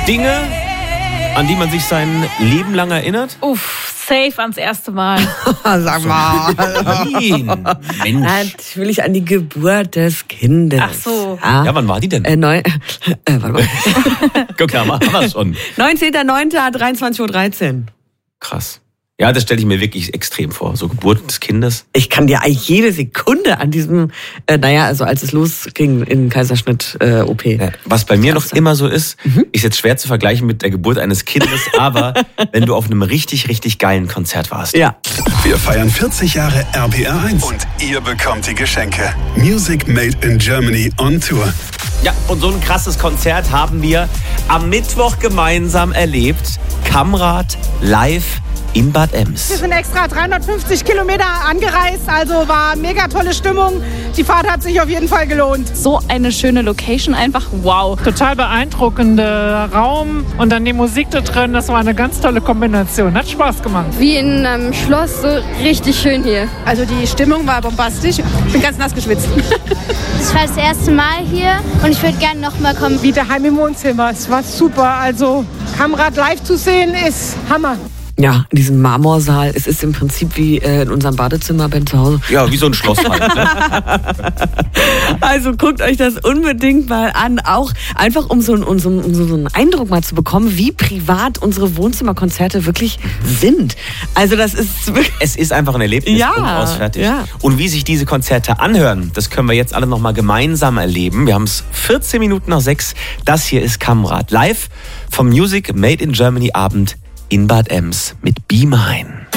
Dinge, an die man sich sein Leben lang erinnert? Safe ans erste Mal. Sag mal. Nein, Mensch. Natürlich an die Geburt des Kindes. Ach so. Ja, wann war die denn? Warte mal. Guck mal, haben wir schon. 19.09.23:13 Uhr. Krass. Ja, das stelle ich mir wirklich extrem vor. So Geburt des Kindes. Ich kann dir eigentlich jede Sekunde an diesem, als es losging in Kaiserschnitt-OP. Was bei mir noch immer so ist, ist jetzt schwer zu vergleichen mit der Geburt eines Kindes, aber wenn du auf einem richtig, richtig geilen Konzert warst. Ja. Wir feiern 40 Jahre RPR1 und ihr bekommt die Geschenke. Music Made in Germany on Tour. Ja, und so ein krasses Konzert haben wir am Mittwoch gemeinsam erlebt. Kamrad live in Bad Ems. Wir sind extra 350 Kilometer angereist, also war mega tolle Stimmung. Die Fahrt hat sich auf jeden Fall gelohnt. So eine schöne Location, einfach wow. Total beeindruckender Raum und dann die Musik da drin, das war eine ganz tolle Kombination. Hat Spaß gemacht. Wie in einem Schloss, so richtig schön hier. Also die Stimmung war bombastisch. Ich bin ganz nass geschwitzt. Das war das erste Mal hier und ich würde gerne noch mal kommen. Wie daheim im Wohnzimmer. Es war super. Also Kamrad live zu sehen ist Hammer. Ja, in diesem Marmorsaal. Es ist im Prinzip wie in unserem Badezimmer bei zu Hause. Ja, wie so ein Schloss halt. Ne? Also guckt euch das unbedingt mal an. Auch einfach, um so einen Eindruck mal zu bekommen, wie privat unsere Wohnzimmerkonzerte wirklich sind. Also das ist wirklich... Es ist einfach ein Erlebnis. Ja, Punkt aus, fertig. ja. Und wie sich diese Konzerte anhören, das können wir jetzt alle nochmal gemeinsam erleben. Wir haben es 14 Minuten nach 6. Das hier ist Kamrad live vom Music Made in Germany Abend in Bad Ems mit Be Mine.